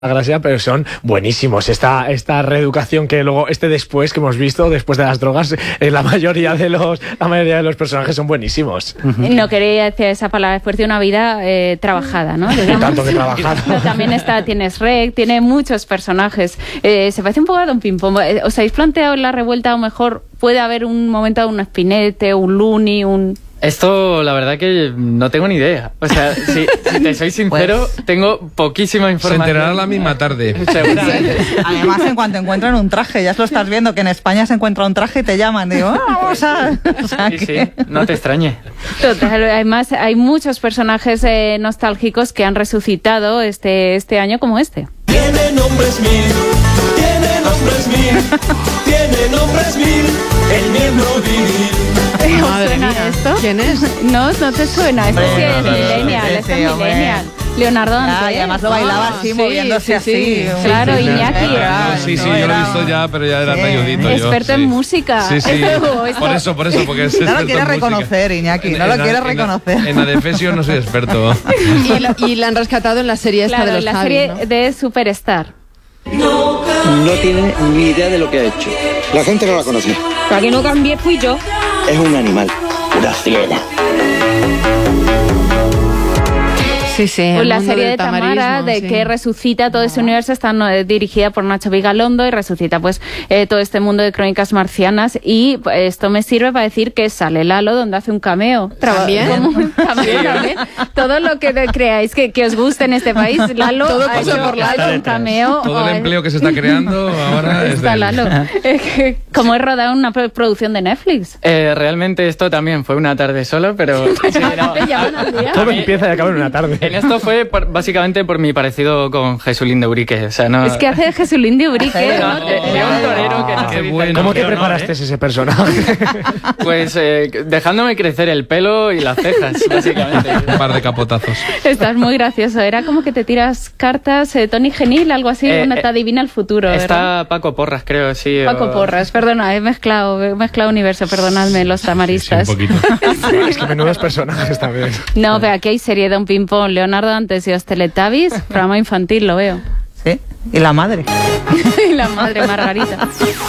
gracia, pero son buenísimos. Esta reeducación que luego, después que hemos visto, después de las drogas, la mayoría de los personajes son buenísimos. No quería decir esa palabra fuerte, una vida trabajada, ¿no? Tanto que trabajada. Pero también tienes Rec, tiene muchos personajes. Se parece un poco a Don Pimpón. ¿Os habéis planteado en la revuelta, o mejor puede haber un momento de un Spinette, un Looney, Esto, la verdad que no tengo ni idea. O sea, si te soy sincero, tengo poquísima información. Se enterará la misma tarde. Seguramente. Además, en cuanto encuentran un traje, ya lo estás viendo, que en España se encuentra un traje y te llaman. Digo, vamos a... O sea, Sí, no te extrañe. Total, además hay muchos personajes nostálgicos que han resucitado este año como este. Tiene nombres mil, tiene nombres mil, tiene nombres mil, el miembro viril. Madre mía, ¿esto? ¿Quién es? No te suena. Esto sí es millennial, esto es millennial. Leonardo Dante. y además lo bailaba así, moviéndose así. Claro, Iñaki. Sí, yo lo he visto ya, pero ya era talludito. Experto en música. Sí. Por eso, porque es No lo quiere reconocer, Iñaki, no lo quiere reconocer. En Adefesio no soy experto. Y la han rescatado en la serie esta de los la Javis, serie ¿no? de Superstar. No tiene ni idea de lo que ha hecho. La gente no la conoce. Para que no cambie fui yo. Es un animal, una fiera. Sí, Pues la serie de Tamara, que resucita todo ese universo, está dirigida por Nacho Vigalondo y resucita todo este mundo de crónicas marcianas. Y esto me sirve para decir que sale Lalo, donde hace un cameo. ¿También? También. Todo lo que creáis que os guste en este país, Lalo Todo ha pasa hecho por Lalo. un cameo. Todo el empleo que se está creando ahora es Está de Lalo. Como es rodar una producción de Netflix. Realmente esto también fue una tarde solo, pero... sí, no. Te llaman al día. Todo empieza y acaba en una tarde. En esto fue básicamente por mi parecido con Jesulín de Urique. O sea, no... Es que hace Jesulín de Urique, ¿no? un torero que no se qué dice bueno. no, ¿Cómo te no, preparaste ese personaje? Pues dejándome crecer el pelo y las cejas, básicamente. un par de capotazos. Estás muy gracioso. Era como que te tiras cartas, Tony Genil, algo así, te adivina el futuro, ¿verdad? Está Paco Porras, creo, sí. Paco Porras, perdona, he mezclado universo, perdonadme los tamaristas. Sí, un poquito. Es que menudos personajes también. No, pero aquí hay serie de Don Pimpón, Leonardo Dantes y los Teletubbies, programa infantil, lo veo. Sí, y la madre. Y la madre Margarita.